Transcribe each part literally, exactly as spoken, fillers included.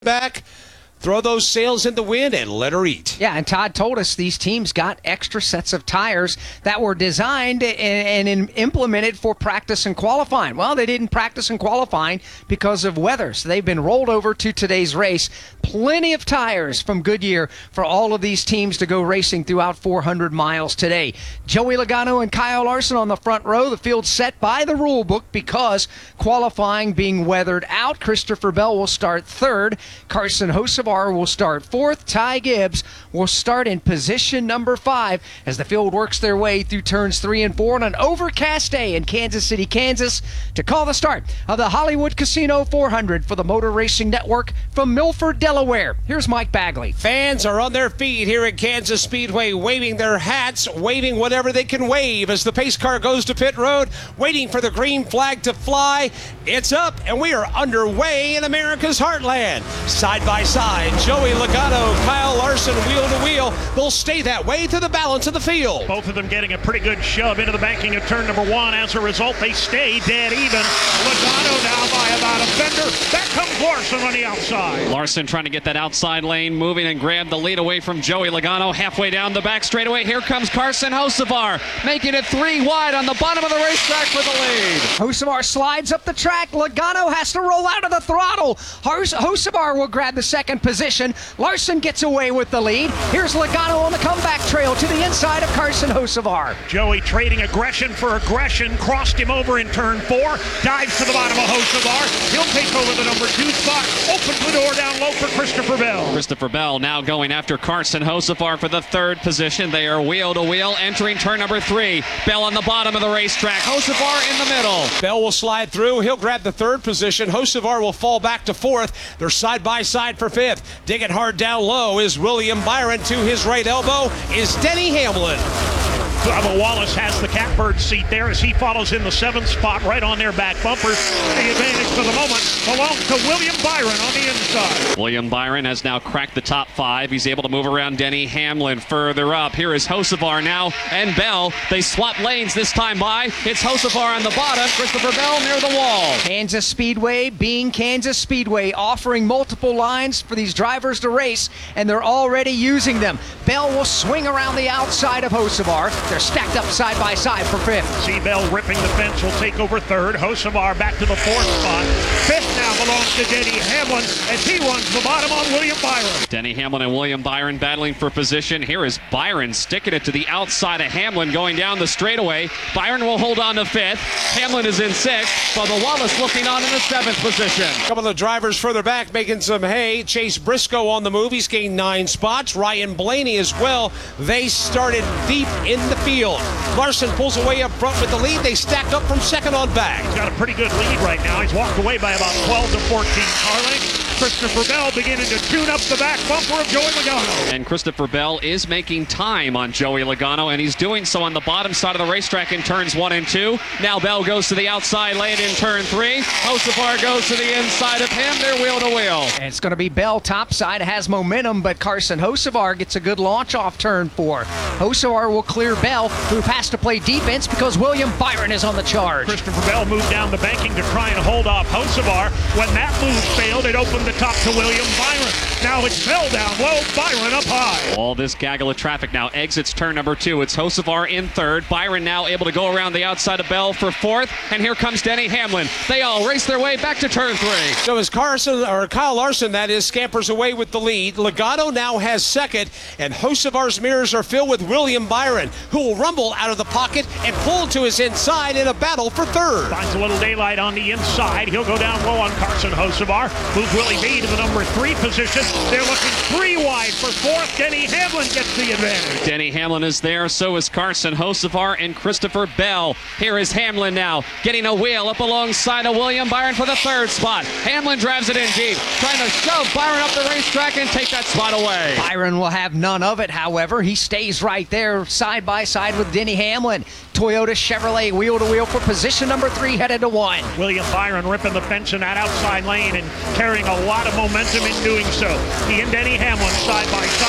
back, throw those sails in the wind, and let her eat. Yeah, and Todd told us these teams got extra sets of tires that were designed and, and implemented for practice and qualifying. Well, they didn't practice and qualifying because of weather, so they've been rolled over to today's race. Plenty of tires from Goodyear for all of these teams to go racing throughout four hundred miles today. Joey Logano and Kyle Larson on the front row. The field set by the rule book because qualifying being weathered out. Christopher Bell will start third. Carson Hocevar will start fourth. Ty Gibbs will start in position number five as the field works their way through turns three and four on an overcast day in Kansas City, Kansas, to call the start of the Hollywood Casino four hundred for the Motor Racing Network from Milford, Delaware. Here's Mike Bagley. Fans are on their feet here at Kansas Speedway, waving their hats, waving whatever they can wave as the pace car goes to pit road, waiting for the green flag to fly. It's up, and we are underway in America's heartland. Side by side, Joey Logano, Kyle Larson, wheel to wheel. They'll stay that way to the balance of the field. Both of them getting a pretty good shove into the banking of turn number one. As a result, they stay dead even. Logano now by about a fender. Back comes Larson on the outside. Larson trying to get that outside lane moving and grab the lead away from Joey Logano. Halfway down the back straightaway, here comes Carson Hocevar, making it three wide on the bottom of the racetrack for the lead. Hocevar slides up the track. Logano has to roll out of the throttle. Hocevar will grab the second position. Larson gets away with the lead. Here's Logano on the comeback trail to the inside of Carson Hocevar. Joey trading aggression for aggression. Crossed him over in turn four. Dives to the bottom of Hocevar. He'll take over the number two spot. Opens the door down low for Christopher Bell. Christopher Bell now going after Carson Hocevar for the third position. They are wheel to wheel entering turn number three. Bell on the bottom of the racetrack. Hocevar in the middle. Bell will slide through. He'll grab the third position. Hocevar will fall back to fourth. They're side by side for fifth. Digging hard down low is William Byron. To his right elbow is Denny Hamlin. Bubba Wallace has the catbird seat there as he follows in the seventh spot right on their back bumpers. The advantage for the moment belongs to William Byron on the inside. William Byron has now cracked the top five. He's able to move around Denny Hamlin further up. Here is Hocevar now and Bell. They swap lanes this time by. It's Hocevar on the bottom. Christopher Bell near the wall. Kansas Speedway being Kansas Speedway, offering multiple lines for these drivers to race, and they're already using them. Bell will swing around the outside of Hocevar. They're stacked up side by side for fifth. See Bell ripping the fence will take over third. Hocevar back to the fourth spot. Fifth now belongs to Denny Hamlin as he runs the bottom on William Byron. Denny Hamlin and William Byron battling for position. Here is Byron sticking it to the outside of Hamlin going down the straightaway. Byron will hold on to fifth. Hamlin is in sixth. Bubba Wallace looking on in the seventh position. A couple of drivers further back making some hay. Chase Briscoe on the move. He's gained nine spots. Ryan Blaney as well. They started deep in the field. Larson pulls away up front with the lead. They stack up from second on back. He's got a pretty good lead right now. He's walked away by about twelve to fourteen car lengths. Christopher Bell beginning to tune up the back bumper of Joey Logano. And Christopher Bell is making time on Joey Logano, and he's doing so on the bottom side of the racetrack in turns one and two. Now Bell goes to the outside lane in turn three. Hocevar goes to the inside of him. They're wheel to wheel. And it's going to be Bell topside. Has momentum, but Carson Hocevar gets a good launch off turn four. Hocevar will clear Bell, who has to play defense because William Byron is on the charge. Christopher Bell moved down the banking to try and hold off Hocevar. When that move failed, it opened the top to William Byron. Now it's Bell down low, Byron up high. All this gaggle of traffic now exits turn number two. It's Hocevar in third. Byron now able to go around the outside of Bell for fourth. And here comes Denny Hamlin. They all race their way back to turn three. So as Carson, or Kyle Larson, that is, scampers away with the lead, Logano now has second, and Hocevar's mirrors are filled with William Byron, who will rumble out of the pocket and pull to his inside in a battle for third. Finds a little daylight on the inside. He'll go down low on Carson Hocevar. Move Willie B to the number three position. They're looking three wide for fourth. Denny Hamlin gets the advantage. Denny Hamlin is there. So is Carson Hocevar and Christopher Bell. Here is Hamlin now getting a wheel up alongside of William Byron for the third spot. Hamlin drives it in deep, trying to shove Byron up the racetrack and take that spot away. Byron will have none of it, however. He stays right there side by side with Denny Hamlin. Toyota Chevrolet wheel to wheel for position number three headed to one. William Byron ripping the fence in that outside lane and carrying a lot of momentum in doing so. He and Denny Hamlin side by side.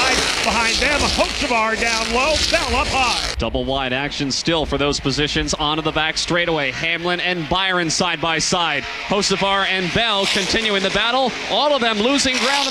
Behind them, Hocevar down low, Bell up high. Double wide action still for those positions onto the back straightaway. Hamlin and Byron side by side. Hocevar and Bell continuing the battle. All of them losing ground.